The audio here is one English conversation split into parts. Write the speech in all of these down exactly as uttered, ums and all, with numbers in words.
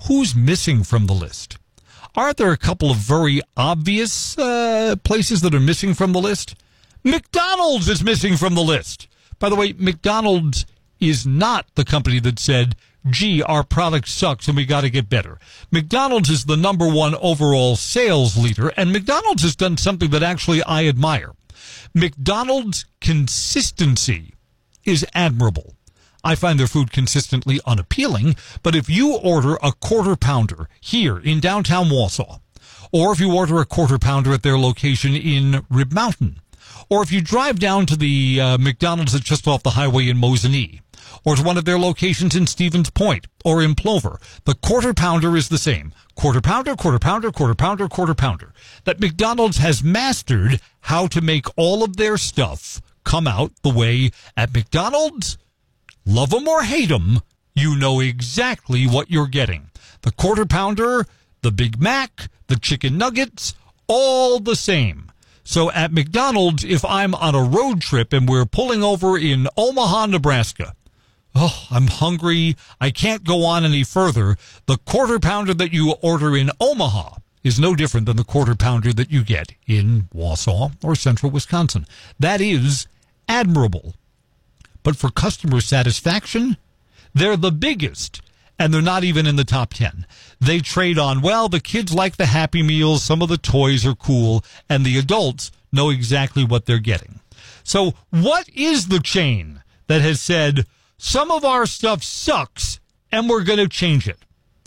who's missing from the list? Aren't there a couple of very obvious uh, places that are missing from the list? McDonald's is missing from the list. By the way, McDonald's is not the company that said, gee, our product sucks and we got to get better. McDonald's is the number one overall sales leader, and McDonald's has done something that actually I admire. McDonald's consistency is admirable. I find their food consistently unappealing, but if you order a quarter pounder here in downtown Wausau, or if you order a quarter pounder at their location in Rib Mountain, or if you drive down to the uh, McDonald's that's just off the highway in Mosinee, or to one of their locations in Stevens Point or in Plover, the quarter pounder is the same. Quarter pounder, quarter pounder, quarter pounder, quarter pounder. That McDonald's has mastered how to make all of their stuff come out the way at McDonald's. Love them or hate them, you know exactly what you're getting. The quarter pounder, the Big Mac, the chicken nuggets, all the same. So at McDonald's, if I'm on a road trip and we're pulling over in Omaha, Nebraska, oh, I'm hungry, I can't go on any further, the quarter pounder that you order in Omaha is no different than the quarter pounder that you get in Wausau or central Wisconsin. That is admirable. But for customer satisfaction, they're the biggest, and they're not even in the top ten. They trade on, well, the kids like the Happy Meals, some of the toys are cool, and the adults know exactly what they're getting. So what is the chain that has said, some of our stuff sucks, and we're going to change it?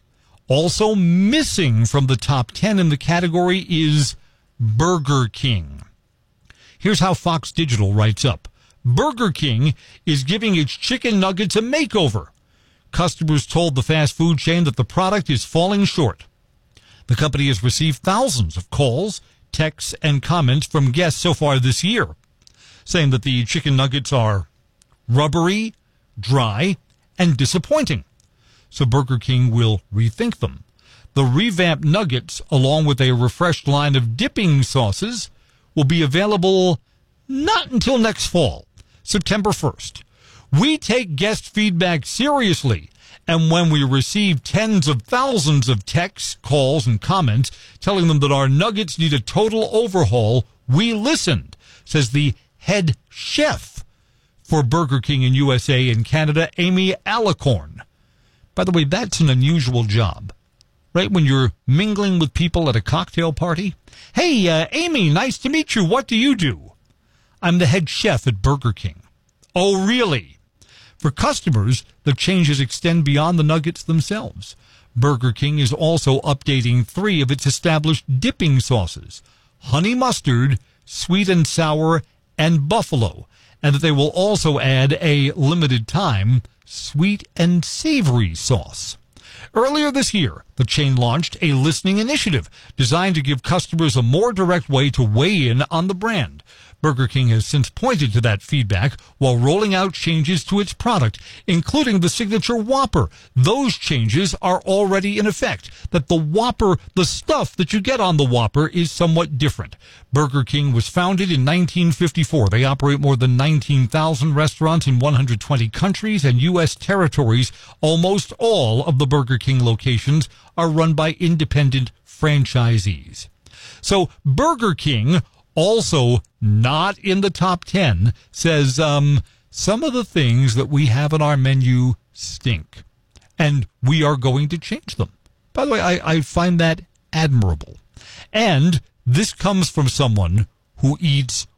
Also missing from the top ten in the category is Burger King. Here's how Fox Digital writes up. Burger King is giving its chicken nuggets a makeover. Customers told the fast food chain that the product is falling short. The company has received thousands of calls, texts, and comments from guests so far this year, saying that the chicken nuggets are rubbery, dry, and disappointing. So Burger King will rethink them. The revamped nuggets, along with a refreshed line of dipping sauces, will be available not until next fall, September first. We take guest feedback seriously, and when we receive tens of thousands of texts, calls, and comments telling them that our nuggets need a total overhaul, we listened, says the head chef for Burger King in U S A and Canada, Amy Alicorn. By the way, that's an unusual job, right? When you're mingling with people at a cocktail party. Hey, uh, Amy, nice to meet you. What do you do? I'm the head chef at Burger King. Oh, really? For customers, the changes extend beyond the nuggets themselves. Burger King is also updating three of its established dipping sauces, honey mustard, sweet and sour, and buffalo, and that they will also add a limited time sweet and savory sauce. Earlier this year, the chain launched a listening initiative designed to give customers a more direct way to weigh in on the brand. Burger King has since pointed to that feedback while rolling out changes to its product, including the signature Whopper. Those changes are already in effect. That the Whopper, the stuff that you get on the Whopper, is somewhat different. Burger King was founded in nineteen fifty-four. They operate more than nineteen thousand restaurants in one hundred twenty countries and U S territories. Almost all of the Burger King locations are run by independent franchisees. So Burger King, also not in the top ten, says um, some of the things that we have on our menu stink, and we are going to change them. By the way, I, I find that admirable. And this comes from someone who eats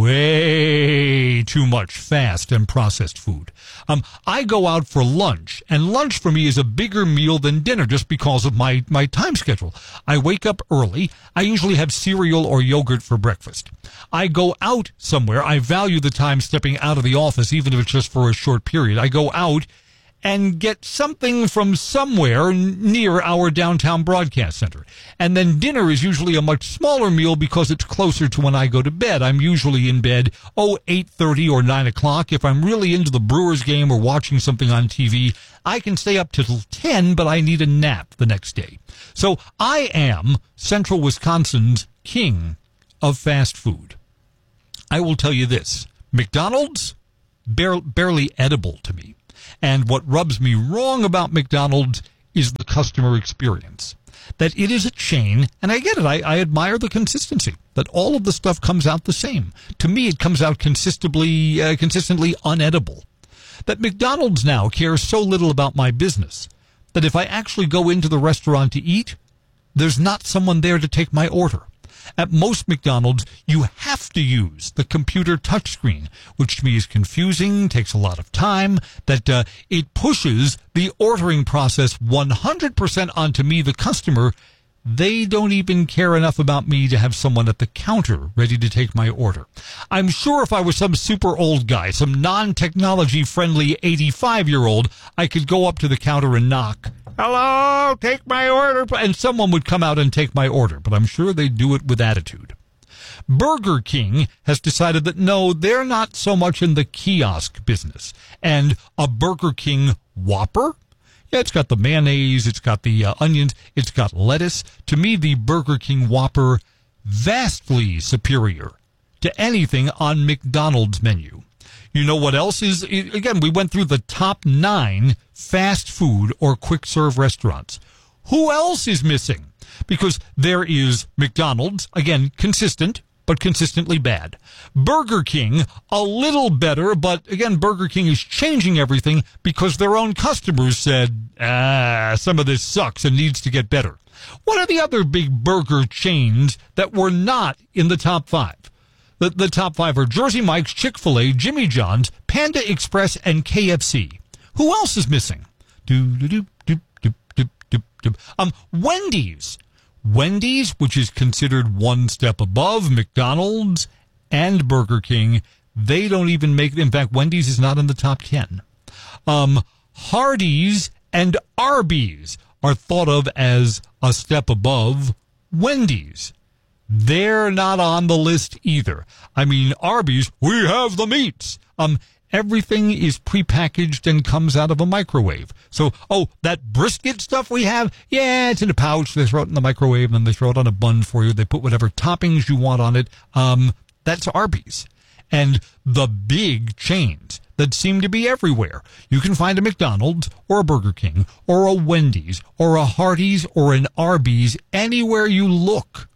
way too much fast and processed food. Um, I go out for lunch, and lunch for me is a bigger meal than dinner just because of my, my time schedule. I wake up early. I usually have cereal or yogurt for breakfast. I go out somewhere. I value the time stepping out of the office, even if it's just for a short period. I go out and get something from somewhere near our downtown broadcast center. And then dinner is usually a much smaller meal because it's closer to when I go to bed. I'm usually in bed, oh, eight thirty or nine o'clock. If I'm really into the Brewers game or watching something on T V, I can stay up till ten, but I need a nap the next day. So I am Central Wisconsin's king of fast food. I will tell you this, McDonald's, bar- barely edible to me. And what rubs me wrong about McDonald's is the customer experience. That it is a chain, and I get it, I, I admire the consistency, that all of the stuff comes out the same. To me, it comes out consistently, uh, consistently unedible. That McDonald's now cares so little about my business that if I actually go into the restaurant to eat, there's not someone there to take my order. At most McDonald's, you have to use the computer touchscreen, which to me is confusing, takes a lot of time, that uh, it pushes the ordering process one hundred percent onto me, the customer. They don't even care enough about me to have someone at the counter ready to take my order. I'm sure if I was some super old guy, some non-technology friendly eighty-five-year-old, I could go up to the counter and knock. Hello, take my order. And someone would come out and take my order, but I'm sure they'd do it with attitude. Burger King has decided that no, they're not so much in the kiosk business. And a Burger King Whopper? Yeah, it's got the mayonnaise, it's got the uh, onions, it's got lettuce. To me, the Burger King Whopper, vastly superior to anything on McDonald's menu. You know what else is? Again, we went through the top nine fast food or quick serve restaurants. Who else is missing? Because there is McDonald's, again, consistent, but consistently bad. Burger King, a little better, but again, Burger King is changing everything because their own customers said, ah, some of this sucks and needs to get better. What are the other big burger chains that were not in the top five? The, the top five are Jersey Mike's, Chick-fil-A, Jimmy John's, Panda Express, and K F C. Who else is missing? Do, do, do, do, do, do, do, do. Um, Wendy's. Wendy's, which is considered one step above McDonald's and Burger King, they don't even make, in fact, Wendy's is not in the top ten. Um, Hardee's and Arby's are thought of as a step above Wendy's. They're not on the list either. I mean, Arby's, we have the meats. Um, everything is prepackaged and comes out of a microwave. So, oh, that brisket stuff we have, yeah, it's in a pouch. They throw it in the microwave, and then they throw it on a bun for you. They put whatever toppings you want on it. Um, that's Arby's. And the big chains that seem to be everywhere. You can find a McDonald's or a Burger King or a Wendy's or a Hardee's or an Arby's anywhere you look.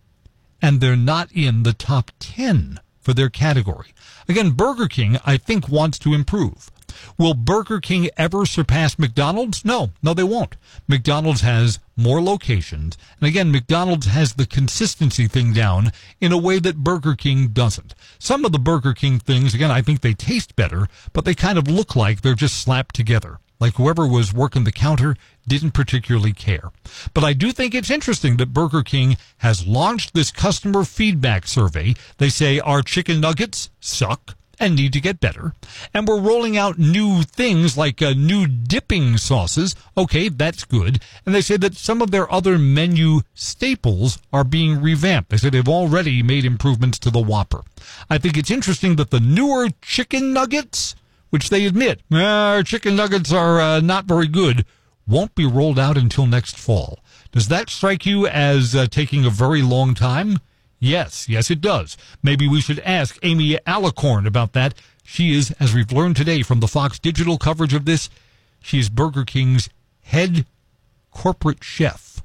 And they're not in the top ten for their category. Again, Burger King, I think, wants to improve. Will Burger King ever surpass McDonald's? No, no, they won't. McDonald's has more locations. And again, McDonald's has the consistency thing down in a way that Burger King doesn't. Some of the Burger King things, again, I think they taste better, but they kind of look like they're just slapped together. Like whoever was working the counter didn't particularly care. But I do think it's interesting that Burger King has launched this customer feedback survey. They say our chicken nuggets suck and need to get better. And we're rolling out new things like uh, new dipping sauces. Okay, that's good. And they say that some of their other menu staples are being revamped. They say they've already made improvements to the Whopper. I think it's interesting that the newer chicken nuggets, which they admit, our chicken nuggets are uh, not very good, won't be rolled out until next fall. Does that strike you as uh, taking a very long time? Yes, yes it does. Maybe we should ask Amy Alicorn about that. She is, as we've learned today from the Fox Digital coverage of this, she is Burger King's head corporate chef.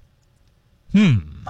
Hmm.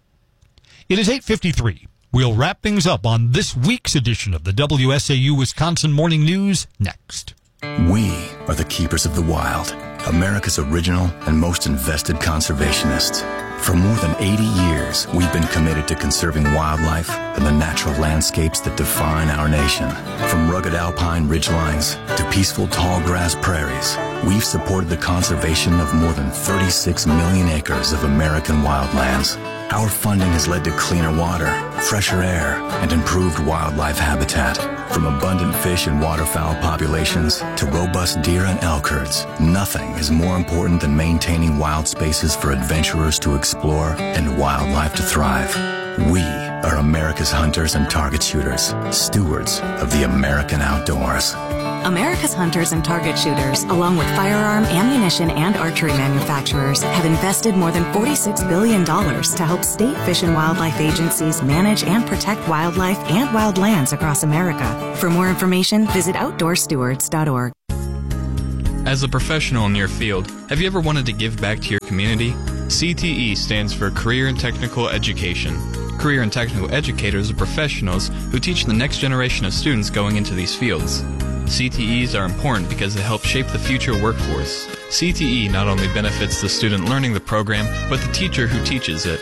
It is eight fifty-three. We'll wrap things up on this week's edition of the W S A U Wisconsin Morning News next. We are the keepers of the wild, America's original and most invested conservationists. For more than eighty years, we've been committed to conserving wildlife and the natural landscapes that define our nation. From rugged alpine ridgelines to peaceful tall grass prairies, we've supported the conservation of more than thirty-six million acres of American wildlands. Our funding has led to cleaner water, fresher air, and improved wildlife habitat. From abundant fish and waterfowl populations to robust deer and elk herds, nothing is more important than maintaining wild spaces for adventurers to explore and wildlife to thrive. We are America's hunters and target shooters, stewards of the American outdoors. America's hunters and target shooters, along with firearm, ammunition, and archery manufacturers, have invested more than forty-six billion dollars to help state fish and wildlife agencies manage and protect wildlife and wildlands across America. For more information, visit outdoor stewards dot org. As a professional in your field, have you ever wanted to give back to your community? C T E stands for Career and Technical Education. Career and Technical Educators are professionals who teach the next generation of students going into these fields. C T Es are important because they help shape the future workforce. C T E not only benefits the student learning the program, but the teacher who teaches it.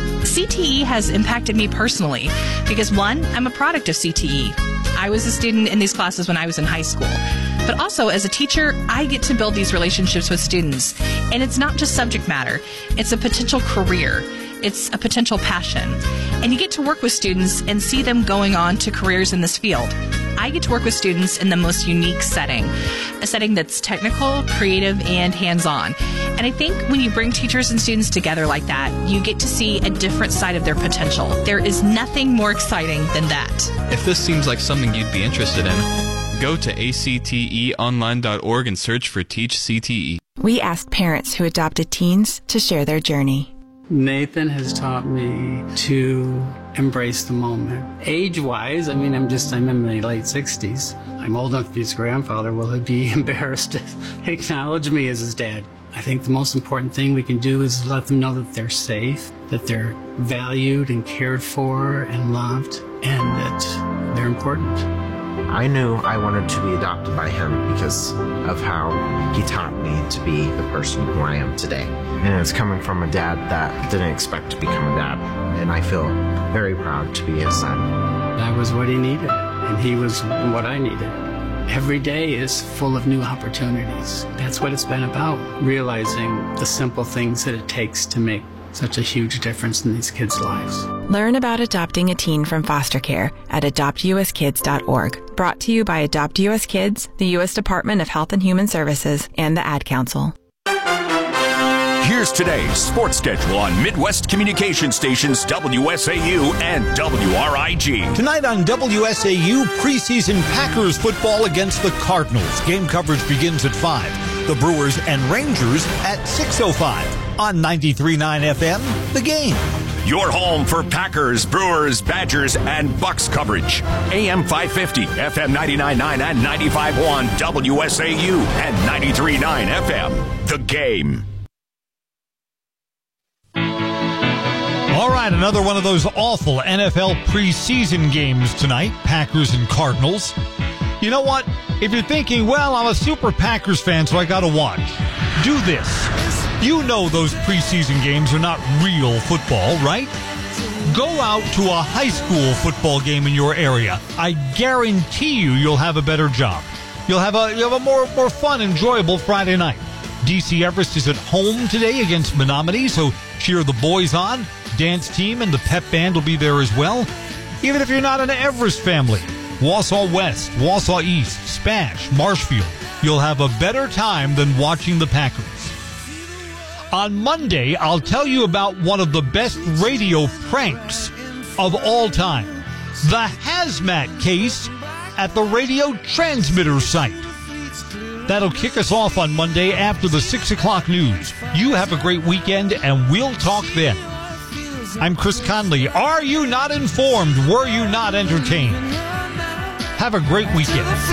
C T E has impacted me personally because, one, I'm a product of C T E. I was a student in these classes when I was in high school. But also, as a teacher, I get to build these relationships with students. And it's not just subject matter. It's a potential career. It's a potential passion. And you get to work with students and see them going on to careers in this field. I get to work with students in the most unique setting, a setting that's technical, creative, and hands-on. And I think when you bring teachers and students together like that, you get to see a different side of their potential. There is nothing more exciting than that. If this seems like something you'd be interested in, go to A C T E online dot org and search for Teach C T E. We asked parents who adopted teens to share their journey. Nathan has taught me to embrace the moment. Age-wise, I mean, I'm just, I'm in my late sixties. I'm old enough to be his grandfather. Will he be embarrassed to acknowledge me as his dad? I think the most important thing we can do is let them know that they're safe, that they're valued and cared for and loved, and that they're important. I knew I wanted to be adopted by him because of how he taught me to be the person who I am today. And it's coming from a dad that didn't expect to become a dad. And I feel very proud to be his son. I was what he needed, and he was what I needed. Every day is full of new opportunities. That's what it's been about, realizing the simple things that it takes to make such a huge difference in these kids' lives. Learn about adopting a teen from foster care at adopt U S kids dot org. Brought to you by Adopt U S Kids, the U S Department of Health and Human Services, and the Ad Council. Here's today's sports schedule on Midwest Communication Stations W S A U and W R I G. Tonight on W S A U, preseason Packers football against the Cardinals. Game coverage begins at five. The Brewers and Rangers at six oh five. On ninety-three point nine F M, The Game. Your home for Packers, Brewers, Badgers, and Bucks coverage. A M five fifty, F M ninety-nine point nine and ninety-five point one W S A U and ninety-three point nine F M, The Game. All right, another one of those awful N F L preseason games tonight, Packers and Cardinals. You know what? If you're thinking, well, I'm a super Packers fan, so I got to watch. Do this. You know those preseason games are not real football, right? Go out to a high school football game in your area. I guarantee you you'll have a better job. You'll have a you'll have a more, more fun, enjoyable Friday night. D C Everest is at home today against Menominee, so cheer the boys on. Dance team and the pep band will be there as well. Even if you're not an Everest family, Wausau West, Wausau East, Spash, Marshfield, you'll have a better time than watching the Packers. On Monday, I'll tell you about one of the best radio pranks of all time. The hazmat case at the radio transmitter site. That'll kick us off on Monday after the six o'clock news. You have a great weekend, and we'll talk then. I'm Chris Conley. Are you not informed? Were you not entertained? Have a great weekend.